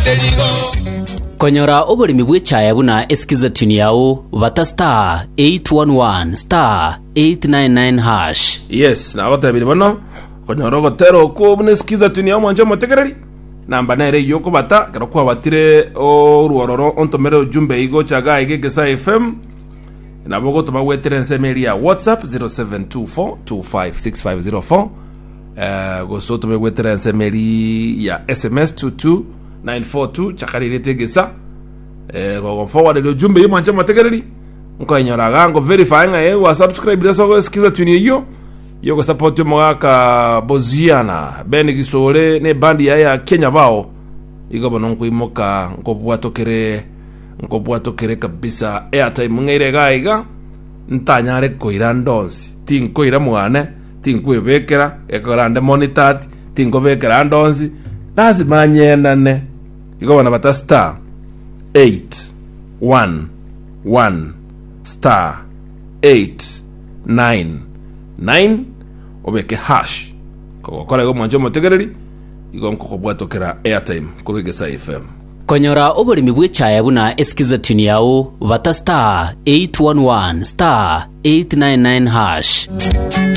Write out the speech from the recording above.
Konyora oburimi bw'echaya buna eskiza tuni yao bata star 811 star 899 hash. Yes, na batabiri bono konyora gotero ko bune eskiza tuni yao mwanje motegereri namba nere yoko bata kero kwa batire o ruororo ontomero jumbe igo chaga igegesa FM na bogo toma wetere nsemeri ya WhatsApp 0724256504 go soto me wetere nsemeri ya SMS 22942 chakarire tegesa go forward le jumbe yimo ancha mategereri nko nyoraga ngo verifying wa subscribe leso eskiza tuni yo go support mwaka Boziana bene gisore ne bandi ya Kenya bao igo bono nkuimoka nkobwatokere kabisa airtime ngere gaiga ntanyare koira ndonsi tinkoira mwane tinkwebekera ekorande monitor tinkobekera ndonsi lazima nyenane igo bana bata star 811 star 899 obeke hash kokora go mwanje motegereri igo nkobwatokera airtime kurigesa FM. Konyora oburimi bw'echaya buna eskiza tuni yao bata star 811 star 899 hash.